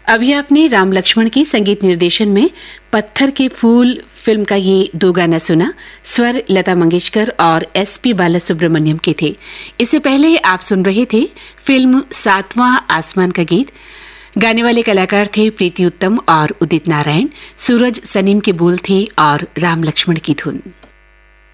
अभी आपने राम लक्ष्मण की संगीत निर्देशन में पत्थर के फूल फिल्म का ये 2 गाना सुना। स्वर लता मंगेशकर और SP बालासुब्रमण्यम के थे। इससे पहले आप सुन रहे थे फिल्म 7वां आसमान का गीत। गाने वाले कलाकार थे प्रीति उत्तम और उदित नारायण। सूरज सनीम के बोल थे और राम लक्ष्मण की धुन।